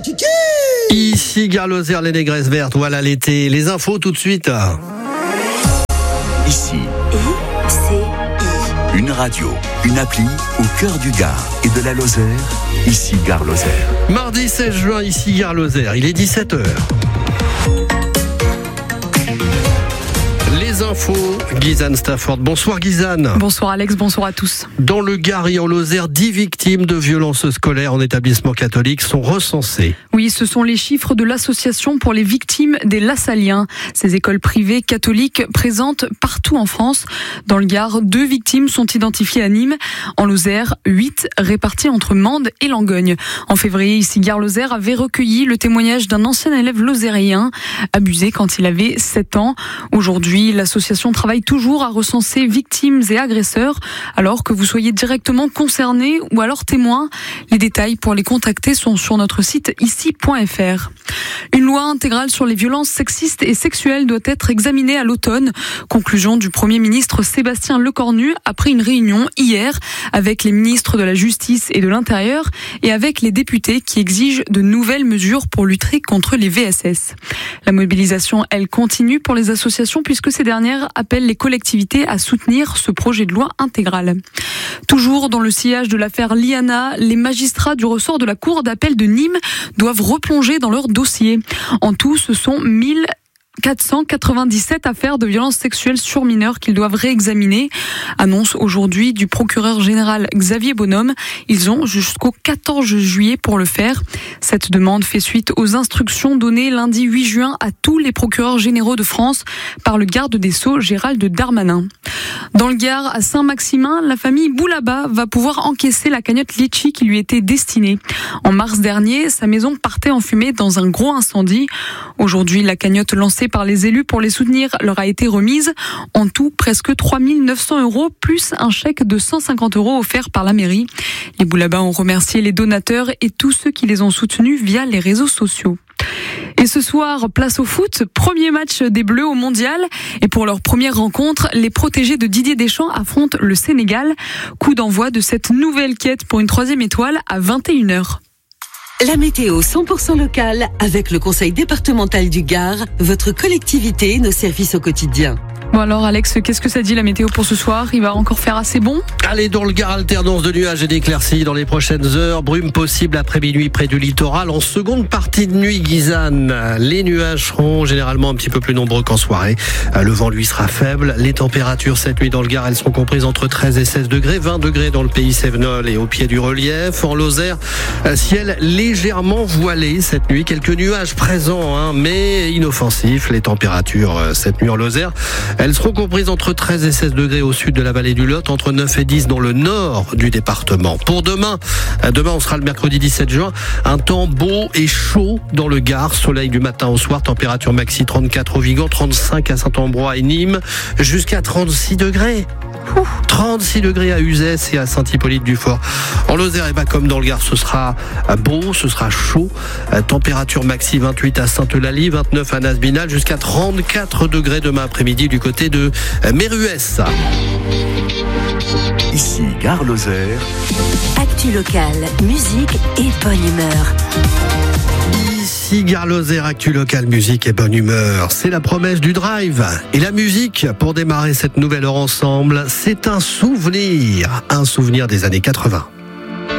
Ici Gare Lozère, les négresses vertes, voilà l'été. Les infos tout de suite. Ici, une radio, une appli au cœur du Gard et de la Lozère. Ici Gare Lozère. Mardi 16 juin, ici Gare Lozère, il est 17h. Les infos, Guyzane Stafford. Bonsoir Guyzane. Bonsoir Alex, bonsoir à tous. Dans le Gard et en Lozère, 10 victimes de violences scolaires en établissement catholique sont recensées. Oui, ce sont les chiffres de l'association pour les victimes des Lassaliens. Ces écoles privées catholiques présentes partout en France. Dans le Gard, 2 victimes sont identifiées à Nîmes. En Lozère, 8 réparties entre Mende et Langogne. En février, ici Gare Lozère avait recueilli le témoignage d'un ancien élève lozérien abusé quand il avait 7 ans. Aujourd'hui, l'association travaille toujours à recenser victimes et agresseurs. Alors que vous soyez directement concernés ou alors témoins, les détails pour les contacter sont sur notre site ici.fr. Une loi intégrale sur les violences sexistes et sexuelles doit être examinée à l'automne. Conclusion du Premier ministre Sébastien Lecornu après une réunion hier avec les ministres de la Justice et de l'Intérieur et avec les députés qui exigent de nouvelles mesures pour lutter contre les VSS. La mobilisation, elle, continue pour les associations puisque ces dernières appellent les collectivités à soutenir ce projet de loi intégral. Toujours dans le sillage de l'affaire Liana, les magistrats du ressort de la Cour d'appel de Nîmes doivent replonger dans leur dossier. En tout, ce sont 1497 affaires de violences sexuelles sur mineurs qu'ils doivent réexaminer. Annonce aujourd'hui du procureur général Xavier Bonhomme. Ils ont jusqu'au 14 juillet pour le faire. Cette demande fait suite aux instructions données lundi 8 juin à tous les procureurs généraux de France par le garde des Sceaux Gérald Darmanin. Dans le Gard, à Saint-Maximin, la famille Boulaba va pouvoir encaisser la cagnotte Litchi qui lui était destinée. En mars dernier, sa maison partait en fumée dans un gros incendie. Aujourd'hui, la cagnotte lancée par les élus pour les soutenir leur a été remise. En tout, presque 3 900 € plus un chèque de 150 € offert par la mairie. Les Boulaba ont remercié les donateurs et tous ceux qui les ont soutenus via les réseaux sociaux. Et ce soir, place au foot, premier match des Bleus au Mondial. Et pour leur première rencontre, les protégés de Didier Deschamps affrontent le Sénégal. Coup d'envoi de cette nouvelle quête pour une 3e étoile à 21h. La météo 100% locale avec le Conseil départemental du Gard, votre collectivité et nos services au quotidien. Bon alors Alex, qu'est-ce que ça dit la météo pour ce soir ? Il va encore faire assez bon ? Allez, dans le Gard, alternance de nuages et d'éclaircies dans les prochaines heures. Brume possible après minuit près du littoral. En seconde partie de nuit, Guyzane, les nuages seront généralement un petit peu plus nombreux qu'en soirée. Le vent, lui, sera faible. Les températures cette nuit dans le Gard, elles seront comprises entre 13 et 16 degrés. 20 degrés dans le pays Cévenol et au pied du relief. En Lozère, ciel légèrement voilé cette nuit. Quelques nuages présents, mais inoffensifs. Les températures cette nuit en Lozère, elles seront comprises entre 13 et 16 degrés au sud de la vallée du Lot, entre 9 et 10 dans le nord du département. Pour demain, on sera le mercredi 17 juin, un temps beau et chaud dans le Gard, soleil du matin au soir, température maxi 34 au Vigan, 35 à Saint-Ambrois et Nîmes, jusqu'à 36 degrés. 36 degrés à Uzès et à Saint-Hippolyte-du-Fort. En Lozère, comme dans le Gard, ce sera beau, ce sera chaud. Température maxi 28 à Sainte-Eulalie, 29 à Nasbinal, jusqu'à 34 degrés demain après-midi du côté de Méruès. Ici Gare Lozère. Actu locale, musique et bonne humeur. Ici Gare Lozère, actu local, musique et bonne humeur. C'est la promesse du drive. Et la musique, pour démarrer cette nouvelle heure ensemble, c'est un souvenir des années 80.